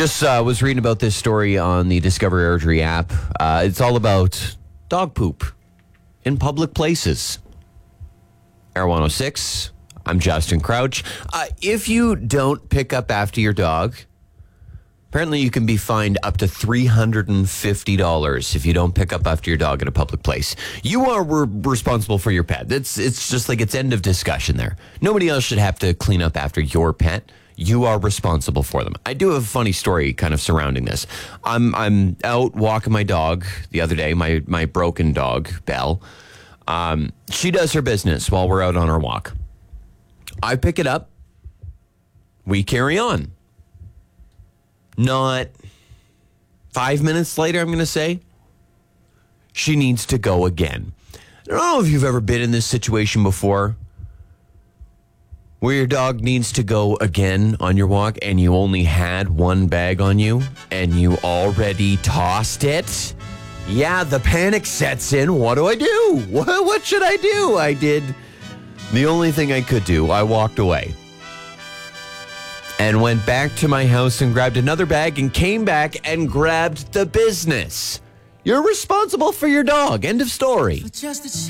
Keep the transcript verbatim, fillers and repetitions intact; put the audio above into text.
Just uh, was reading about this story on the Discover Airdrie app. Uh, it's all about dog poop in public places. Air one oh six, I'm Justin Crouch. Uh, if you don't pick up after your dog, apparently you can be fined up to three hundred fifty dollars if you don't pick up after your dog at a public place. You are re- responsible for your pet. It's, it's just like it's end of discussion there. Nobody else should have to clean up after your pet. You are responsible for them. I do have a funny story kind of surrounding this. I'm I'm out walking my dog the other day, my, my broken dog, Belle. Um, she does her business while we're out on our walk. I pick it up. We carry on. Not five minutes later, I'm going to say, she needs to go again. I don't know if you've ever been in this situation before where your dog needs to go again on your walk and you only had one bag on you and you already tossed it. Yeah, the panic sets in. What do I do? What, what should I do? I did the only thing I could do. I walked away and went back to my house and grabbed another bag and came back and grabbed the business. You're responsible for your dog. End of story.